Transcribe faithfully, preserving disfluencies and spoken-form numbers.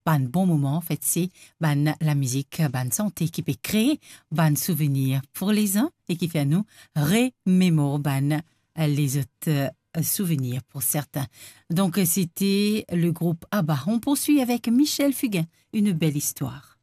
ban bon moment, en fait, c'est ban la musique, ban santé qui peut créer ban souvenir pour les uns et qui fait à nous remémorer ban les autres euh, souvenirs pour certains. Donc, c'était le groupe ABBA. On poursuit avec Michel Fugain, une belle histoire.